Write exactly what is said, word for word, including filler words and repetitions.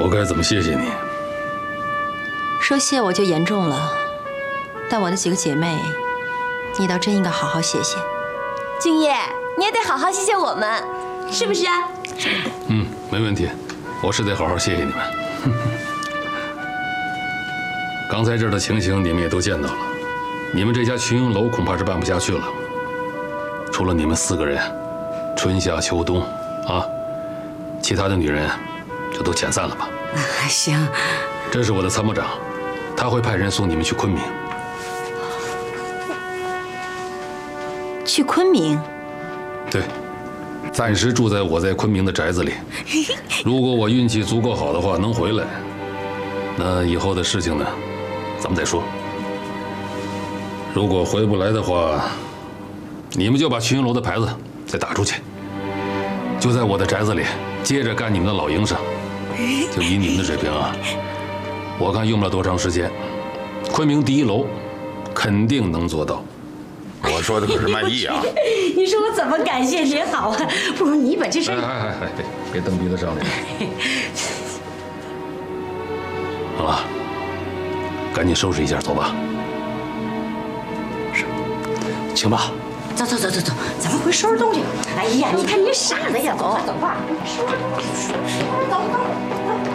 我该怎么谢谢你？ 说谢我就严重了，但我的几个姐妹，你倒真应该好好谢谢。 敬业，你也得好好谢谢我们，是不是啊？ 嗯，没问题，我是得好好谢谢你们。刚才这儿的情形你们也都见到了，你们这家群英楼恐怕是办不下去了。除了你们四个人，春夏秋冬，啊，其他的女人就都遣散了吧。 啊，行。 这是我的参谋长，他会派人送你们去昆明。 去昆明？ 对，暂时住在我在昆明的宅子里。如果我运气足够好的话，能回来，那以后的事情呢，咱们再说。如果回不来的话，你们就把群英楼的牌子再打出去，就在我的宅子里接着干你们的老营生。就以你们的水平啊，我看用不了多长时间，昆明第一楼肯定能做到。 我说的可是曼艺啊！ 你说我怎么感谢你好啊？不如你把这事儿…… 哎哎哎哎，别蹬鼻子上来！好了，赶紧收拾一下，走吧。 是，请吧。 走走走走走，咱们回收拾东西。哎呀，你看你傻子呀，走吧走吧，收拾东西，走走。